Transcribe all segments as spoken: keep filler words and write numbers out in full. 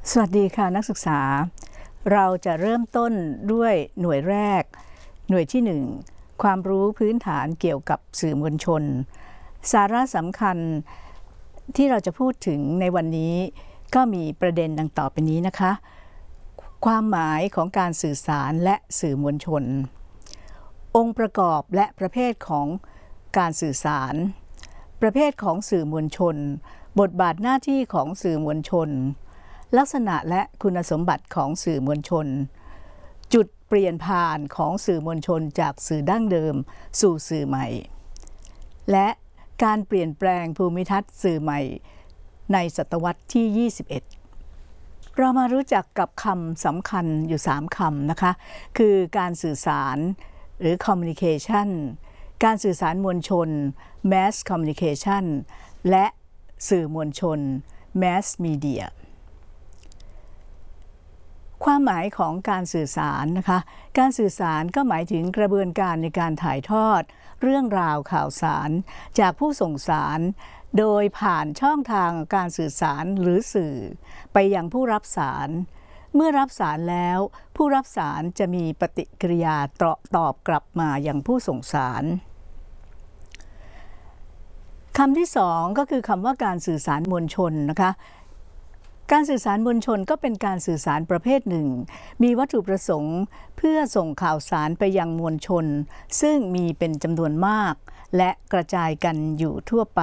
สวัสดีค่ะนักศึกษาเราจะเริ่มต้นด้วยหน่วยแรกหน่วยที่หนึ่งความรู้พื้นฐานเกี่ยวกับสื่อมวลชนสาระสำคัญที่เราจะพูดถึงในวันนี้ก็มีประเด็นดังต่อไปนี้นะคะความหมายของการสื่อสารและสื่อมวลชนองค์ประกอบและประเภทของการสื่อสารประเภทของสื่อมวลชนบทบาทหน้าที่ของสื่อมวลชนลักษณะและคุณสมบัติของสื่อมวลชนจุดเปลี่ยนผ่านของสื่อมวลชนจากสื่อดั้งเดิมสู่สื่อใหม่และการเปลี่ยนแปลงภูมิทัศน์สื่อใหม่ในศตวรรษที่ ยี่สิบเอ็ด เรามารู้จักกับคำสำคัญอยู่สามคำนะคะคือการสื่อสารหรือ communication การสื่อสารมวลชน mass communication และสื่อมวลชน mass mediaความหมายของการสื่อสารนะคะการสื่อสารก็หมายถึงกระบวนการในการถ่ายทอดเรื่องราวข่าวสารจากผู้ส่งสารโดยผ่านช่องทางการสื่อสารหรือสื่อไปยังผู้รับสารเมื่อรับสารแล้วผู้รับสารจะมีปฏิกิริยาตอบกลับมายังผู้ส่งสารคำที่สองก็คือคำว่าการสื่อสารมวลชนนะคะการสื่อสารมวลชนก็เป็นการสื่อสารประเภทหนึ่งมีวัตถุประสงค์เพื่อส่งข่าวสารไปยังมวลชนซึ่งมีเป็นจำนวนมากและกระจายกันอยู่ทั่วไป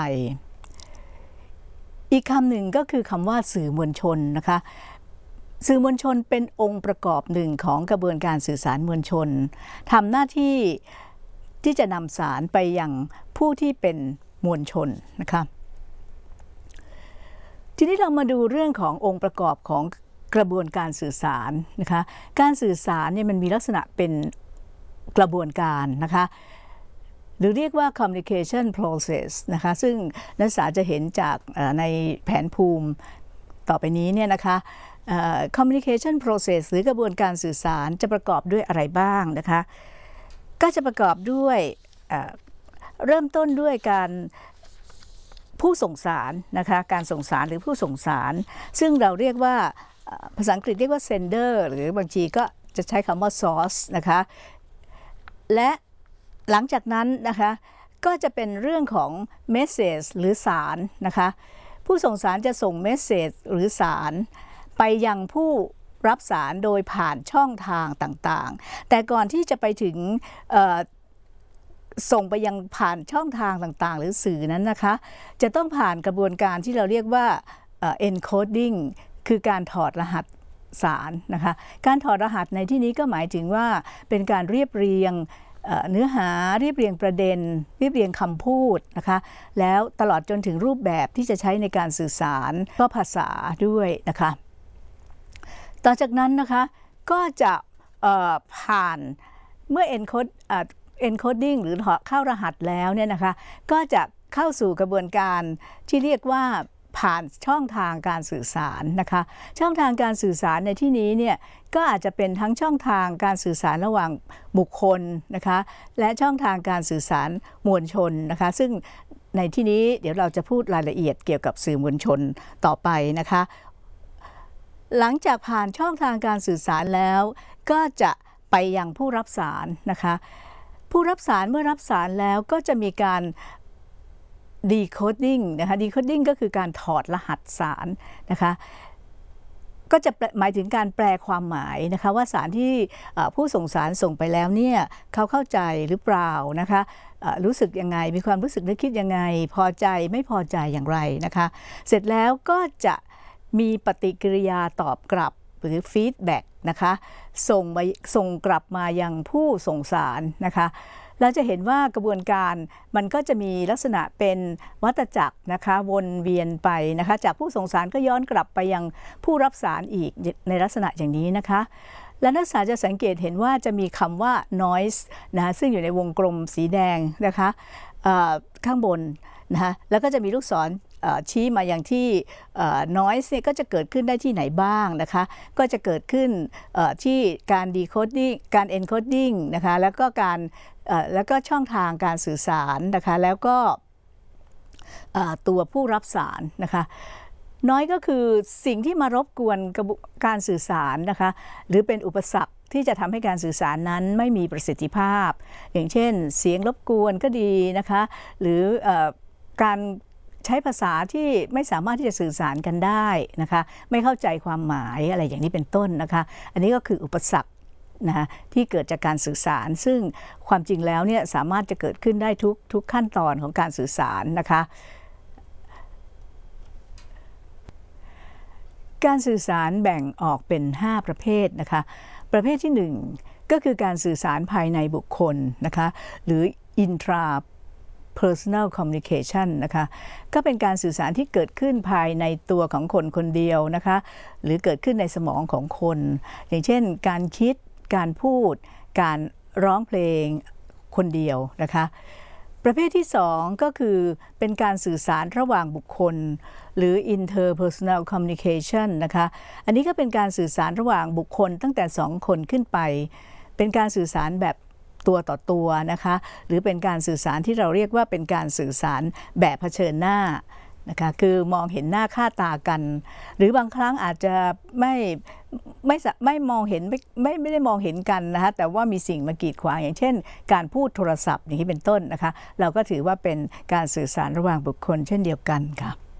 อีกคำหนึ่งก็คือคำว่าสื่อมวลชนนะคะสื่อมวลชนเป็นองค์ประกอบหนึ่งของกระบวนการสื่อสารมวลชนทำหน้าที่ที่จะนำสารไปยังผู้ที่เป็นมวลชนนะคะทีนี้เรามาดูเรื่องขององค์ประกอบของกระบวนการสื่อสารนะคะการสื่อสารเนี่ยมันมีลักษณะเป็นกระบวนการนะคะหรือเรียกว่า communication process นะคะซึ่งนักศึกษาจะเห็นจากในแผนภูมิต่อไปนี้เนี่ยนะคะ communication process หรือกระบวนการสื่อสารจะประกอบด้วยอะไรบ้างนะคะก็จะประกอบด้วยเริ่มต้นด้วยการผู้ส่งสารนะคะการส่งสารหรือผู้ส่งสารซึ่งเราเรียกว่าภาษาอังกฤษเรียกว่า sender หรือบางทีก็จะใช้คำว่า source นะคะและหลังจากนั้นนะคะก็จะเป็นเรื่องของ message หรือสารนะคะผู้ส่งสารจะส่ง message หรือสารไปยังผู้รับสารโดยผ่านช่องทางต่างๆแต่ก่อนที่จะไปถึงส่งไปยังผ่านช่องทางต่างๆหรือสื่อนั้นนะคะจะต้องผ่านกระบวนการที่เราเรียกว่า encoding คือการถอดรหัสสารนะคะการถอดรหัสในที่นี้ก็หมายถึงว่าเป็นการเรียบเรียงเนื้อหาเรียบเรียงประเด็นเรียบเรียงคำพูดนะคะแล้วตลอดจนถึงรูปแบบที่จะใช้ในการสื่อสารก็ภาษาด้วยนะคะต่อจากนั้นนะคะก็จะผ่านเมื่อ encode encoding หรือเข้ารหัสแล้วเนี่ยนะคะก็จะเข้าสู่กระบวนการที่เรียกว่าผ่านช่องทางการสื่อสารนะคะช่องทางการสื่อสารในที่นี้เนี่ยก็อาจจะเป็นทั้งช่องทางการสื่อสารระหว่างบุคคลนะคะและช่องทางการสื่อสารมวลชนนะคะซึ่งในที่นี้เดี๋ยวเราจะพูดรายละเอียดเกี่ยวกับสื่อมวลชนต่อไปนะคะหลังจากผ่านช่องทางการสื่อสารแล้วก็จะไปยังผู้รับสารนะคะผู้รับสารเมื่อรับสารแล้วก็จะมีการ decoding นะคะ decoding ก็คือการถอดรหัสสารนะคะก็จะหมายถึงการแปลความหมายนะคะว่าสารที่ผู้ส่งสารส่งไปแล้วเนี่ยเขาเข้าใจหรือเปล่านะคะรู้สึกยังไงมีความรู้สึกนึกคิดยังไงพอใจไม่พอใจอย่างไรนะคะเสร็จแล้วก็จะมีปฏิกิริยาตอบกลับหรือ feedback นะคะส่งไปส่งกลับมายังผู้ส่งสารนะคะเราจะเห็นว่ากระบวนการมันก็จะมีลักษณะเป็นวัฏจักรนะคะวนเวียนไปนะคะจากผู้ส่งสารก็ย้อนกลับไปยังผู้รับสารอีกในลักษณะอย่างนี้นะคะและนักศึกษาจะสังเกตเห็นว่าจะมีคำว่า noise นะซึ่งอยู่ในวงกลมสีแดงนะคะข้างบนนะคะแล้วก็จะมีลูกศรชี้มาอย่างที่ noise เนี่ยก็จะเกิดขึ้นได้ที่ไหนบ้างนะคะก็จะเกิดขึ้นที่การ decoding การ encoding นะคะแล้วก็การแล้วก็ช่องทางการสื่อสารนะคะแล้วก็ตัวผู้รับสารนะคะน้อยก็คือสิ่งที่มารบกวนการสื่อสารนะคะหรือเป็นอุปสรรคที่จะทำให้การสื่อสารนั้นไม่มีประสิทธิภาพอย่างเช่นเสียงรบกวนก็ดีนะคะหรือเอ่อการใช้ภาษาที่ไม่สามารถที่จะสื่อสารกันได้นะคะไม่เข้าใจความหมายอะไรอย่างนี้เป็นต้นนะคะอันนี้ก็คืออุปสรรคนะที่เกิดจากการสื่อสารซึ่งความจริงแล้วเนี่ยสามารถจะเกิดขึ้นได้ทุกทุกขั้นตอนของการสื่อสารนะคะการสื่อสารแบ่งออกเป็นห้าประเภทนะคะประเภทที่หนึ่งก็คือการสื่อสารภายในบุคคลนะคะหรือ intra personal communication นะคะก็เป็นการสื่อสารที่เกิดขึ้นภายในตัวของคนคนเดียวนะคะหรือเกิดขึ้นในสมองของคนอย่างเช่นการคิดการพูดการร้องเพลงคนเดียวนะคะประเภทที่สองก็คือเป็นการสื่อสารระหว่างบุคคลหรือ interpersonal communication นะคะอันนี้ก็เป็นการสื่อสารระหว่างบุคคลตั้งแต่สองคนขึ้นไปเป็นการสื่อสารแบบตัวต่อตัวนะคะหรือเป็นการสื่อสารที่เราเรียกว่าเป็นการสื่อสารแบบเผชิญหน้านะคะคือมองเห็นหน้าค่าตากันหรือบางครั้งอาจจะไม่ไม่ไม่มองเห็นไม่ไม่ไม่ได้มองเห็นกันนะคะแต่ว่ามีสิ่งมากีดขวางอย่างเช่นการพูดโทรศัพท์อย่างนี้เป็นต้นนะคะเราก็ถือว่าเป็นการสื่อสารระหว่างบุคคลเช่นเดียวกันค่ะ